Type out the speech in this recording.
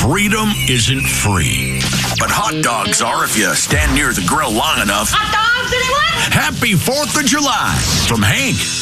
Freedom isn't free, but hot dogs are if you stand near the grill long enough. Hot dogs, anyone? Happy 4th of July from Hank.